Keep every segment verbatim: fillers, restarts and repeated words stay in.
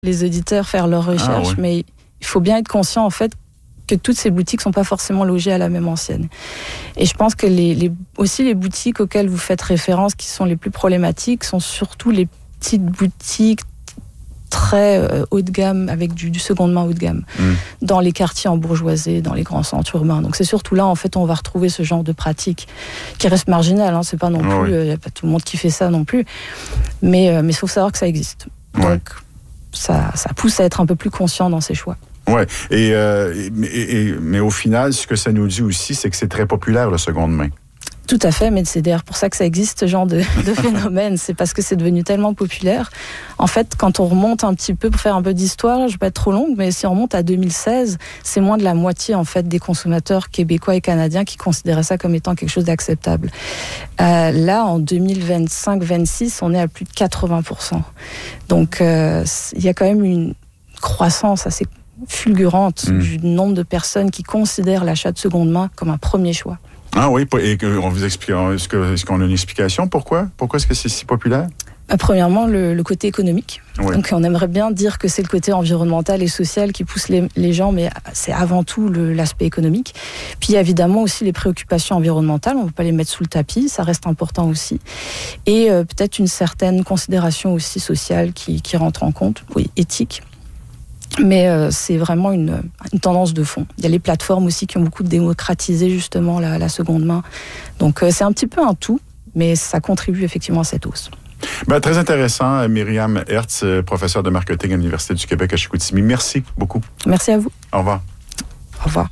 les auditeurs faire leurs recherches, ah, ouais. mais il faut bien être conscient, en fait, que toutes ces boutiques ne sont pas forcément logées à la même enseigne. Et je pense que les, les, aussi les boutiques auxquelles vous faites référence, qui sont les plus problématiques, sont surtout les petites boutiques très euh, haut de gamme, avec du, du seconde main haut de gamme, mmh. dans les quartiers embourgeoisés, dans les grands centres urbains. Donc c'est surtout là, en fait, on va retrouver ce genre de pratique qui reste marginal. Hein, c'est pas non plus, il oh, oui. euh, n'y a pas tout le monde qui fait ça non plus. Mais il euh, faut savoir que ça existe. Donc ouais. ça, ça pousse à être un peu plus conscient dans ses choix. Oui, et, euh, et, et, mais au final, ce que ça nous dit aussi, c'est que c'est très populaire, le seconde main. Tout à fait, mais c'est d'ailleurs pour ça que ça existe, ce genre de, de phénomène. C'est parce que c'est devenu tellement populaire. En fait, quand on remonte un petit peu, pour faire un peu d'histoire, je ne vais pas être trop longue, mais si on remonte à deux mille seize, c'est moins de la moitié, en fait, des consommateurs québécois et canadiens qui considéraient ça comme étant quelque chose d'acceptable. Euh, là, en deux mille vingt-cinq vingt-six, on est à plus de quatre-vingts pour cent. Donc, euh, il y a quand même une croissance assez fulgurante mmh. du nombre de personnes qui considèrent l'achat de seconde main comme un premier choix. Ah oui, et on vous explique, est-ce, que, est-ce qu'on a une explication? Pourquoi? Pourquoi est-ce que c'est si populaire? Premièrement, le, le côté économique. Oui. Donc, on aimerait bien dire que c'est le côté environnemental et social qui pousse les, les gens, mais c'est avant tout le, l'aspect économique. Puis, évidemment, aussi les préoccupations environnementales. On ne peut pas les mettre sous le tapis, ça reste important aussi. Et euh, peut-être une certaine considération aussi sociale qui, qui rentre en compte, oui, éthique. Mais euh, c'est vraiment une, une tendance de fond. Il y a les plateformes aussi qui ont beaucoup démocratisé justement la, la seconde main. Donc euh, c'est un petit peu un tout, mais ça contribue effectivement à cette hausse. Ben, très intéressant. Myriam Hertz, professeure de marketing à l'Université du Québec à Chicoutimi. Merci beaucoup. Merci à vous. Au revoir. Au revoir.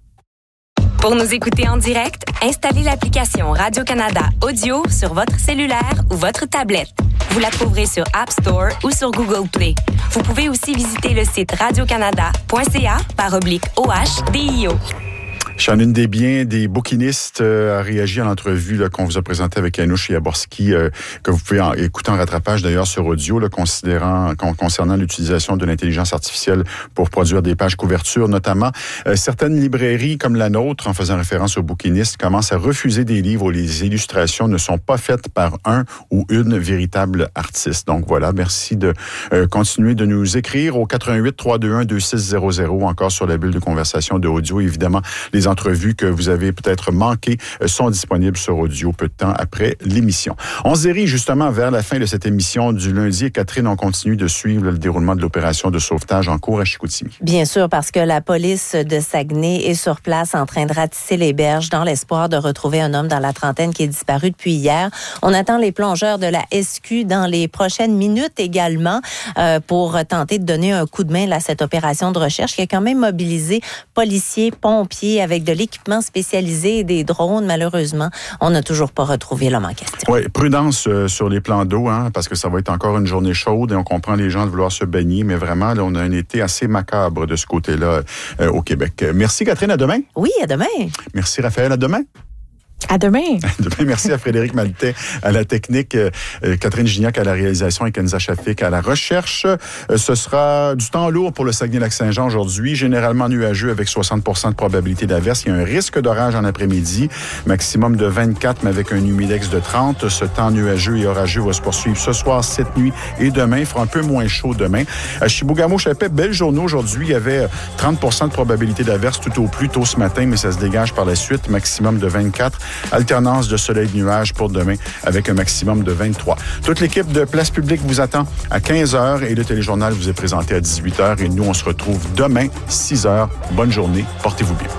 Pour nous écouter en direct, installez l'application Radio-Canada Audio sur votre cellulaire ou votre tablette. Vous la trouverez sur App Store ou sur Google Play. Vous pouvez aussi visiter le site radiocanada point c a par oblique O H D I O. Shannon Desbiens, des bouquinistes, euh, a réagi à l'entrevue là, qu'on vous a présentée avec Anouch Yaborski, euh, que vous pouvez en, écouter en rattrapage d'ailleurs sur audio, là, considérant, con, concernant l'utilisation de l'intelligence artificielle pour produire des pages couverture notamment. Euh, certaines librairies comme la nôtre, en faisant référence aux bouquinistes, commencent à refuser des livres où les illustrations ne sont pas faites par un ou une véritable artiste. Donc voilà, merci de euh, continuer de nous écrire au quatre un huit, trois deux un, deux six zéro zéro, encore sur la bulle de conversation de audio. Évidemment, les entrevues que vous avez peut-être manquées sont disponibles sur audio peu de temps après l'émission. On se dirige justement vers la fin de cette émission du lundi. Et Catherine, on continue de suivre le déroulement de l'opération de sauvetage en cours à Chicoutimi. Bien sûr, parce que la police de Saguenay est sur place en train de ratisser les berges dans l'espoir de retrouver un homme dans la trentaine qui est disparu depuis hier. On attend les plongeurs de la S Q dans les prochaines minutes également euh, pour tenter de donner un coup de main à cette opération de recherche qui a quand même mobilisé policiers, pompiers avec de l'équipement spécialisé et des drones. Malheureusement, on n'a toujours pas retrouvé l'homme en question. Oui, prudence euh, sur les plans d'eau, hein, parce que ça va être encore une journée chaude et on comprend les gens de vouloir se baigner, mais vraiment, là, on a un été assez macabre de ce côté-là euh, au Québec. Merci Catherine, à demain. Oui, à demain. Merci Raphaël, à demain. À demain. Demain, merci à Frédéric Maltais à la technique, euh, Catherine Gignac à la réalisation et Kenza Chafik à la recherche. Euh, ce sera du temps lourd pour le Saguenay-Lac-Saint-Jean aujourd'hui, généralement nuageux avec soixante pour cent de probabilité d'averse. Il y a un risque d'orage en après-midi, maximum de vingt-quatre, mais avec un humidex de trente. Ce temps nuageux et orageux va se poursuivre ce soir, cette nuit et demain. Il fera un peu moins chaud demain. À Chibougamau-Chapais, belle journée aujourd'hui. Il y avait trente pour cent de probabilité d'averse tout au plus tôt ce matin, mais ça se dégage par la suite, maximum de vingt-quatre. Alternance de soleil et de nuages pour demain avec un maximum de vingt-trois. Toute l'équipe de Place Publique vous attend à quinze heures et le téléjournal vous est présenté à dix-huit heures et nous, on se retrouve demain, six heures. Bonne journée, portez-vous bien.